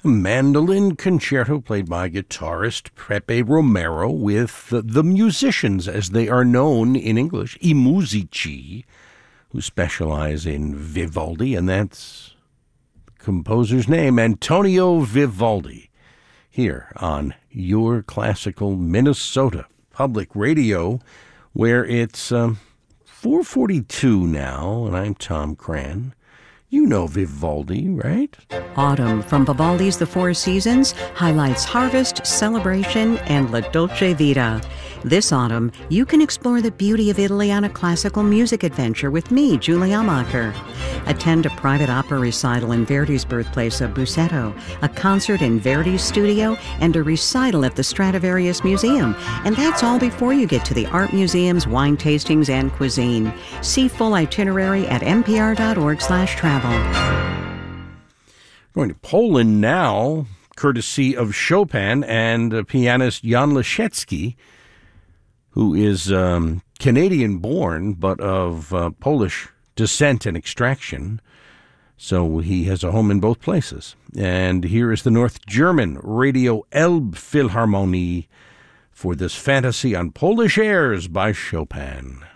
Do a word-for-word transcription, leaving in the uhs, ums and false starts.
A mandolin concerto played by guitarist Pepe Romero with the, the musicians, as they are known in English, I musici, who specialize in Vivaldi, and that's the composer's name, Antonio Vivaldi, here on Your Classical Minnesota Public Radio, where it's um, four forty-two now, and I'm Tom Cran. You know Vivaldi, right? Autumn from Vivaldi's The Four Seasons highlights harvest, celebration, and La Dolce Vita. This autumn, you can explore the beauty of Italy on a classical music adventure with me, Julie Amacher. Attend a private opera recital in Verdi's birthplace of Busseto, a concert in Verdi's studio, and a recital at the Stradivarius Museum. And that's all before you get to the art museums, wine tastings, and cuisine. See full itinerary at npr.org slash travel. Going to Poland now, courtesy of Chopin and uh, pianist Jan Leszecki, who is um, Canadian-born but of uh, Polish descent and extraction. So he has a home in both places. And here is the North German Radio Elbphilharmonie for this fantasy on Polish airs by Chopin.